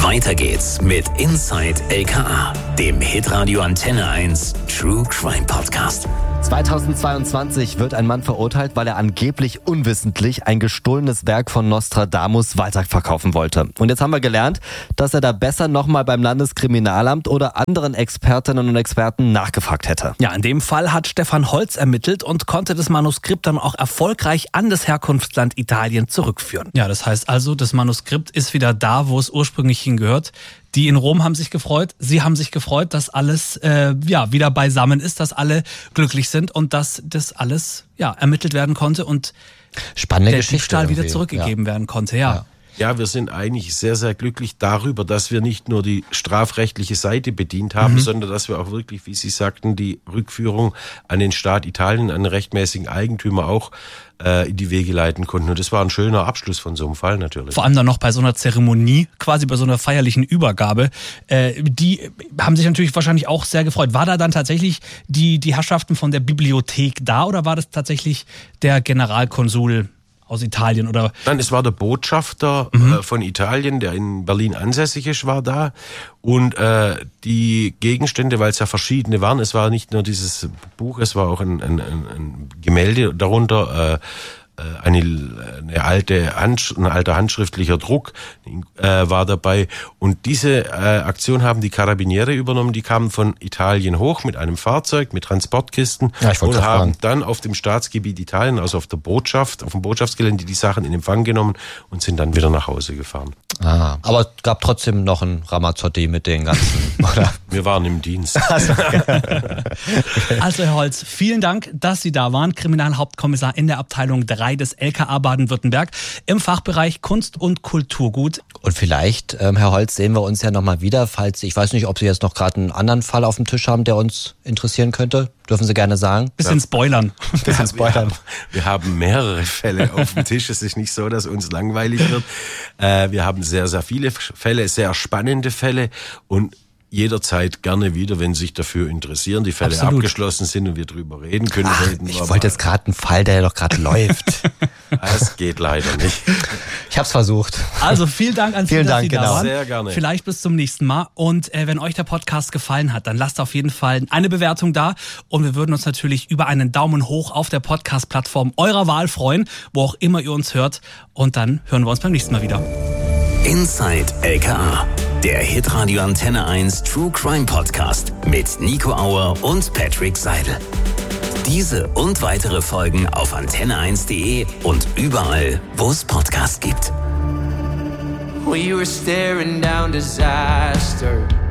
Weiter geht's mit Inside LKA, dem Hitradio Antenne 1 True Crime Podcast. 2022 wird ein Mann verurteilt, weil er angeblich unwissentlich ein gestohlenes Werk von Nostradamus weiterverkaufen wollte. Und jetzt haben wir gelernt, dass er da besser nochmal beim Landeskriminalamt oder anderen Expertinnen und Experten nachgefragt hätte. Ja, in dem Fall hat Stefan Holz ermittelt und konnte das Manuskript dann auch erfolgreich an das Herkunftsland Italien zurückführen. Ja, das heißt also, das Manuskript ist wieder da, wo es ursprünglich hingehört. Die in Rom haben sich gefreut, sie haben sich gefreut, dass alles wieder beisammen ist, dass alle glücklich sind und dass das alles ermittelt werden konnte und spannende der Geschichte Diebstahl wieder irgendwie. zurückgegeben werden konnte. Ja. Ja, wir sind eigentlich sehr, sehr glücklich darüber, dass wir nicht nur die strafrechtliche Seite bedient haben, sondern dass wir auch wirklich, wie Sie sagten, die Rückführung an den Staat Italien, an den rechtmäßigen Eigentümer auch in die Wege leiten konnten. Und das war ein schöner Abschluss von so einem Fall natürlich. Vor allem dann noch bei so einer Zeremonie, quasi bei so einer feierlichen Übergabe. Die haben sich natürlich wahrscheinlich auch sehr gefreut. War da dann tatsächlich die Herrschaften von der Bibliothek da oder war das tatsächlich der Generalkonsul aus Italien oder? Nein, es war der Botschafter von Italien, der in Berlin ansässig ist, war da. Und die Gegenstände, weil es ja verschiedene waren, es war nicht nur dieses Buch, es war auch ein Gemälde darunter, ein alter handschriftlicher Druck war dabei. Und diese Aktion haben die Carabinieri übernommen. Die kamen von Italien hoch mit einem Fahrzeug, mit Transportkisten und haben dann auf dem Staatsgebiet Italien, also auf der Botschaft, auf dem Botschaftsgelände, die Sachen in Empfang genommen und sind dann wieder nach Hause gefahren. Ah, aber es gab trotzdem noch einen Ramazzotti mit den ganzen, oder? Wir waren im Dienst. Also Herr Holz, vielen Dank, dass Sie da waren. Kriminalhauptkommissar in der Abteilung 3 des LKA Baden-Württemberg im Fachbereich Kunst- und Kulturgut. Und vielleicht, Herr Holz, sehen wir uns ja nochmal wieder, falls, ich weiß nicht, ob Sie jetzt noch gerade einen anderen Fall auf dem Tisch haben, der uns interessieren könnte. Dürfen Sie gerne sagen. Bisschen spoilern. Wir haben mehrere Fälle auf dem Tisch. Es ist nicht so, dass uns langweilig wird. Wir haben sehr, sehr viele Fälle, sehr spannende Fälle und jederzeit gerne wieder, wenn Sie sich dafür interessieren, die Fälle abgeschlossen sind und wir drüber reden können. Ich wollte jetzt gerade einen Fall, der doch gerade läuft. Das geht leider nicht. Ich habe es versucht. Also vielen Dank an Sie, dass Sie da waren. Sehr gerne. Vielleicht bis zum nächsten Mal. Und wenn euch der Podcast gefallen hat, dann lasst auf jeden Fall eine Bewertung da. Und wir würden uns natürlich über einen Daumen hoch auf der Podcast-Plattform eurer Wahl freuen, wo auch immer ihr uns hört. Und dann hören wir uns beim nächsten Mal wieder. Inside LKA, der Hitradio Antenne 1 True Crime Podcast mit Nico Auer und Patrick Seidel. Diese und weitere Folgen auf antenne1.de und überall, wo es Podcasts gibt. We were staring down disaster.